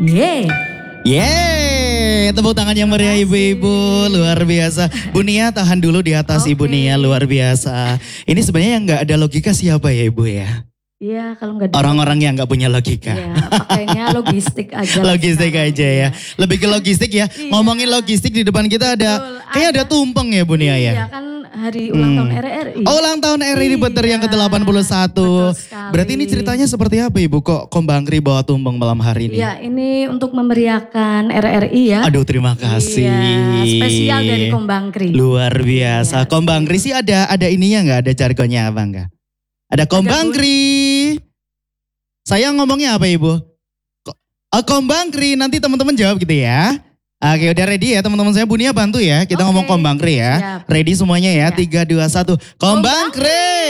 Yeay. Yeay, tepuk tangan yang meriah ibu-ibu, luar biasa. Bu Nia tahan dulu di atas Ibu Nia, luar biasa. Ini sebenarnya yang gak ada logika siapa ya ibu ya? Iya, kalau nggak ada orang-orang yang nggak punya logika. Iya, pakainya logistik aja. Logistik aja ya. Lebih ke logistik ya. Ngomongin logistik di depan kita ada, kayaknya ada tumpeng ya Bu Nia ya. Iya kan hari ulang tahun RRI. Oh, ulang tahun RRI Beter yang ke-81. Berarti ini ceritanya seperti apa Ibu? Kok Kombangkri bawa tumpeng malam hari ini? Iya, ini untuk memeriahkan RRI ya. Aduh, terima kasih. Iya, spesial dari Kombangkri. Luar biasa. Iya, Kombangkri sih ada ininya nggak? Ada jargonnya apa enggak? Ada Kombangkri. Saya ngomongnya apa Ibu? Kombangkri, nanti teman-teman jawab gitu ya. Oke, udah ready ya teman-teman saya. Bu Nia bantu ya, kita ngomong Kombangkri ya. Siap. Ready semuanya ya, 3, 2, 1. Kombangkri.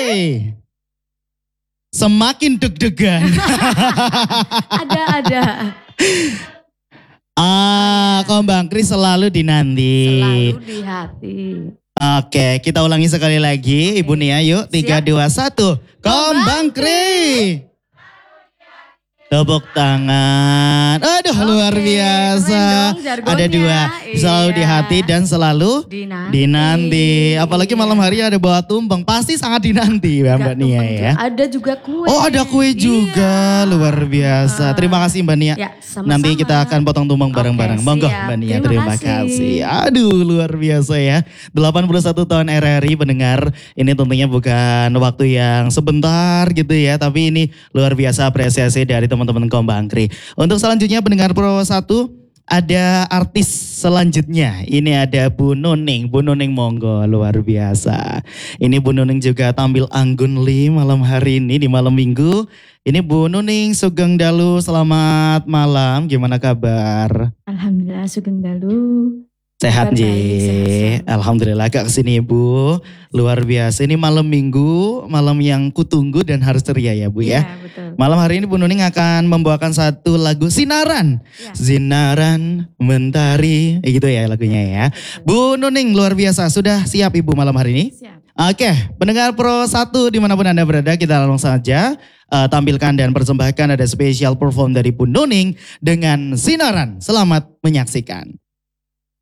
Semakin deg-degan. Ada. Kombangkri selalu dinanti. Selalu di hati. Oke, kita ulangi sekali lagi. Ibu Nia yuk, 3, 2, 1. Kombangkri. Tepuk tangan. Aduh, luar biasa. Ada 2. Selalu di hati dan selalu dinanti. Apalagi malam hari ada bawa tumpeng. Pasti sangat dinanti Mbak Nia ya. Ada juga kue. Oh, ada kue juga. Luar biasa. Terima kasih Mbak Nia. Ya, sama-sama. Nanti kita akan potong tumpeng bareng-bareng. Monggo Mbak Nia, terima kasih. Aduh, luar biasa ya. 81 tahun RRI pendengar. Ini tentunya bukan waktu yang sebentar gitu ya. Tapi ini luar biasa apresiasi dari teman-teman Kombangkri. Untuk selanjutnya pendengar Pro 1 ada artis selanjutnya. Ini ada Bu Nuning. Bu Nuning monggo, luar biasa. Ini Bu Nuning juga tampil anggun li malam hari ini di malam minggu. Ini Bu Nuning Sugeng Dalu, selamat malam. Gimana kabar? Alhamdulillah Sugeng Dalu. Sehat Ji. Alhamdulillah Kak kesini Ibu. Luar biasa. Ini malam minggu, malam yang kutunggu dan harus ceria ya Bu ya. Iya betul. Malam hari ini Bu Nuning akan membawakan satu lagu Sinaran. Ya. Sinaran Mentari. Gitu ya lagunya ya. Bu Nuning luar biasa. Sudah siap Ibu malam hari ini? Siap. Oke, pendengar Pro 1 dimanapun Anda berada, kita langsung saja tampilkan dan persembahkan ada special perform dari Bu Nuning dengan Sinaran. Selamat menyaksikan.